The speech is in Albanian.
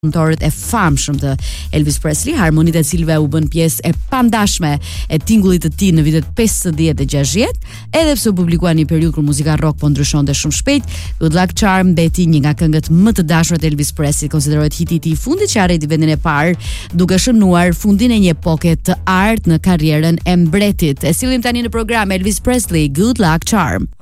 Këngëtorët e famshëm të Elvis Presley, harmonitë e cilëve u bën pjesë e pandashme e tingullit të tij në vitet 50 dhe 60, edhe pse u publikua në një periudhë kur muzika rock po ndryshonte shumë shpejt. Good Luck Charm mbeti një nga këngët më të dashura të Elvis Presley, konsiderohet hiti i tij i fundit që arriti vendin e parë, duke shënuar fundin e një epoke të artë në karrierën e mbretit. E sillim tani në program Elvis Presley, Good Luck Charm.